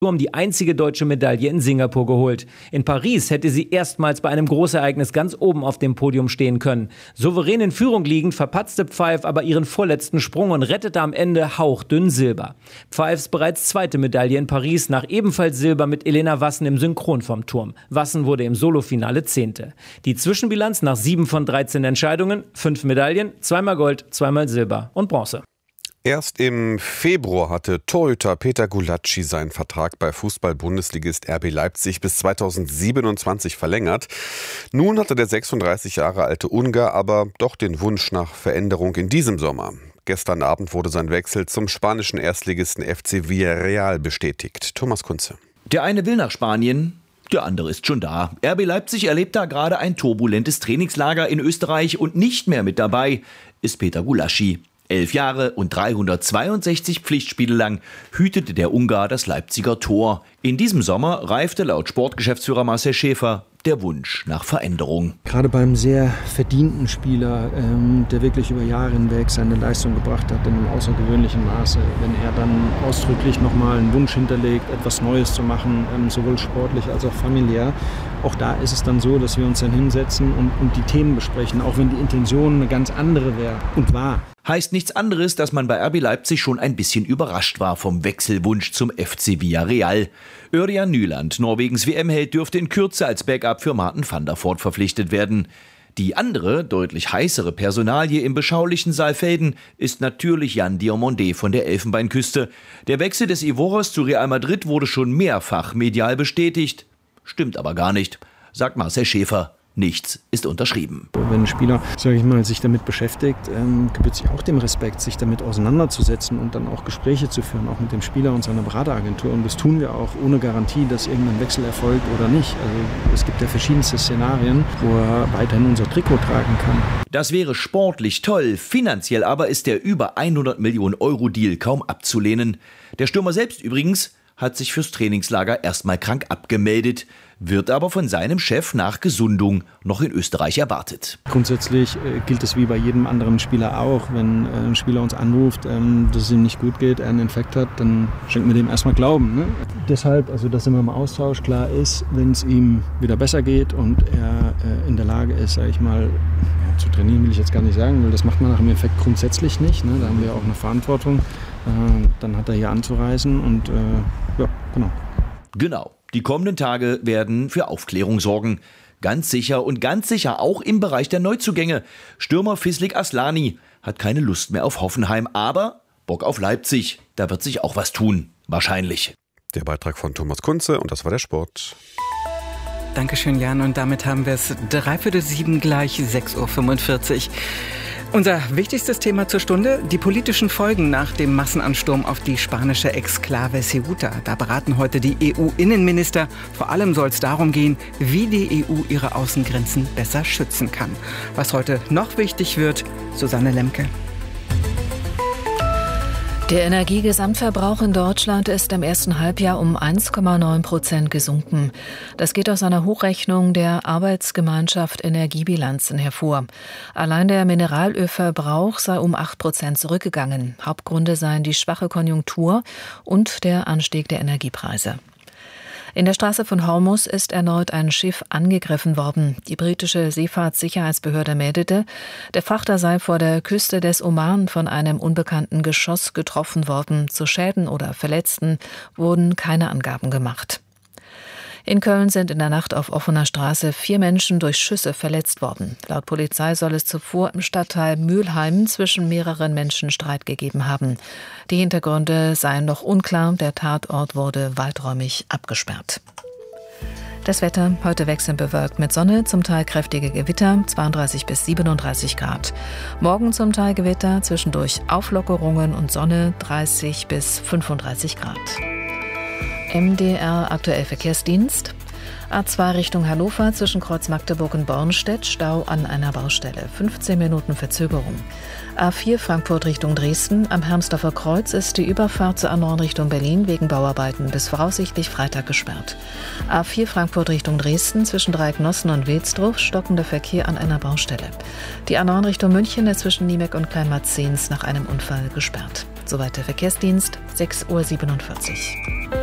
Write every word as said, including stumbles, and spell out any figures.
die einzige deutsche Medaille in Singapur geholt. In Paris hätte sie erstmals bei einem Großereignis ganz oben auf dem Podium stehen können. Souverän in Führung liegend verpatzte Pfeif aber ihren vorletzten Sprung und rettete am Ende hauchdünn Silber. Pfeifs bereits zweite Medaille in Paris nach ebenfalls Silber mit Elena Wassen im Synchron vom Turm. Wassen wurde im Solofinale Zehnte. Die Zwischenbilanz nach sieben von dreizehn Entscheidungen, fünf Medaillen, zweimal Gold, zweimal Silber und Bronze. Erst im Februar hatte Torhüter Peter Gulacsi seinen Vertrag bei Fußball-Bundesligist R B Leipzig bis zweitausendsiebenundzwanzig verlängert. Nun hatte der sechsunddreißig Jahre alte Ungar aber doch den Wunsch nach Veränderung in diesem Sommer. Gestern Abend wurde sein Wechsel zum spanischen Erstligisten F C Villarreal bestätigt. Thomas Kunze. Der eine will nach Spanien, der andere ist schon da. R B Leipzig erlebt da gerade ein turbulentes Trainingslager in Österreich und nicht mehr mit dabei ist Peter Gulacsi. Elf Jahre und dreihundertzweiundsechzig Pflichtspiele lang hütete der Ungar das Leipziger Tor. In diesem Sommer reifte laut Sportgeschäftsführer Marcel Schäfer der Wunsch nach Veränderung. Gerade beim sehr verdienten Spieler, ähm, der wirklich über Jahre hinweg seine Leistung gebracht hat, in einem außergewöhnlichen Maße, wenn er dann ausdrücklich nochmal einen Wunsch hinterlegt, etwas Neues zu machen, ähm, sowohl sportlich als auch familiär, auch da ist es dann so, dass wir uns dann hinsetzen und, und die Themen besprechen, auch wenn die Intention eine ganz andere wäre und war. Heißt nichts anderes, dass man bei R B Leipzig schon ein bisschen überrascht war vom Wechselwunsch zum F C Villarreal. Örjan Nyland, Norwegens W M-Held, dürfte in Kürze als Backup für Martin van der Voort verpflichtet werden. Die andere, deutlich heißere Personalie im beschaulichen Saalfelden ist natürlich Jan Diomandé von der Elfenbeinküste. Der Wechsel des Ivorers zu Real Madrid wurde schon mehrfach medial bestätigt. Stimmt aber gar nicht, sagt Marcel Schäfer. Nichts ist unterschrieben. Wenn ein Spieler, sage ich mal, sich damit beschäftigt, ähm, gebührt sich auch dem Respekt, sich damit auseinanderzusetzen und dann auch Gespräche zu führen, auch mit dem Spieler und seiner Berateragentur. Und das tun wir auch ohne Garantie, dass irgendein Wechsel erfolgt oder nicht. Also es gibt ja verschiedenste Szenarien, wo er weiterhin unser Trikot tragen kann. Das wäre sportlich toll, finanziell aber ist der über hundert Millionen Euro Deal kaum abzulehnen. Der Stürmer selbst übrigens hat sich fürs Trainingslager erstmal krank abgemeldet, wird aber von seinem Chef nach Gesundung noch in Österreich erwartet. Grundsätzlich äh, gilt es wie bei jedem anderen Spieler auch. Wenn äh, ein Spieler uns anruft, ähm, dass es ihm nicht gut geht, er einen Infekt hat, dann schenken wir dem erstmal Glauben. Ne? Deshalb, also dass immer im Austausch klar ist, wenn es ihm wieder besser geht und er äh, in der Lage ist, sage ich mal, ja, zu trainieren will ich jetzt gar nicht sagen, weil das macht man nach dem Infekt grundsätzlich nicht. Ne? Da haben wir auch eine Verantwortung. Äh, dann hat er hier anzureisen und äh, ja, genau. Genau. Die kommenden Tage werden für Aufklärung sorgen. Ganz sicher und ganz sicher auch im Bereich der Neuzugänge. Stürmer Fislik Aslani hat keine Lust mehr auf Hoffenheim, aber Bock auf Leipzig. Da wird sich auch was tun. Wahrscheinlich. Der Beitrag von Thomas Kunze und das war der Sport. Dankeschön, Jan. Und damit haben wir es dreiviertel sieben gleich sechs Uhr fünfundvierzig. Unser wichtigstes Thema zur Stunde, die politischen Folgen nach dem Massenansturm auf die spanische Exklave Ceuta. Da beraten heute die E U-Innenminister. Vor allem soll es darum gehen, wie die E U ihre Außengrenzen besser schützen kann. Was heute noch wichtig wird, Susanne Lemke. Der Energiegesamtverbrauch in Deutschland ist im ersten Halbjahr um eins Komma neun Prozent gesunken. Das geht aus einer Hochrechnung der Arbeitsgemeinschaft Energiebilanzen hervor. Allein der Mineralölverbrauch sei um acht Prozent zurückgegangen. Hauptgründe seien die schwache Konjunktur und der Anstieg der Energiepreise. In der Straße von Hormuz ist erneut ein Schiff angegriffen worden. Die britische Seefahrtssicherheitsbehörde meldete, der Frachter sei vor der Küste des Oman von einem unbekannten Geschoss getroffen worden. Zu Schäden oder Verletzten wurden keine Angaben gemacht. In Köln sind in der Nacht auf offener Straße vier Menschen durch Schüsse verletzt worden. Laut Polizei soll es zuvor im Stadtteil Mülheim zwischen mehreren Menschen Streit gegeben haben. Die Hintergründe seien noch unklar. Der Tatort wurde weiträumig abgesperrt. Das Wetter, heute wechselnd bewölkt mit Sonne, zum Teil kräftige Gewitter, zweiunddreißig bis siebenunddreißig Grad. Morgen zum Teil Gewitter, zwischendurch Auflockerungen und Sonne, dreißig bis fünfunddreißig Grad. M D R aktuell Verkehrsdienst. A zwei Richtung Hannover zwischen Kreuz Magdeburg und Bornstedt, Stau an einer Baustelle, fünfzehn Minuten Verzögerung. A vier Frankfurt Richtung Dresden, am Hermsdorfer Kreuz ist die Überfahrt zur A neun Richtung Berlin wegen Bauarbeiten bis voraussichtlich Freitag gesperrt. A vier Frankfurt Richtung Dresden zwischen Dreiecknossen und Wilsdruff, stockender Verkehr an einer Baustelle. Die A neun Richtung München ist zwischen Niemek und Kleinmarzens nach einem Unfall gesperrt. Soweit der Verkehrsdienst, sechs Uhr siebenundvierzig.